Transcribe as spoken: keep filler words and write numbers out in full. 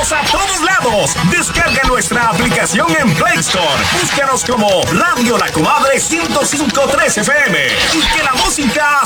Estamos a todos lados. Descarga nuestra aplicación en Play Store. Búscanos como Radio La Comadre ciento cinco punto tres F M y que la música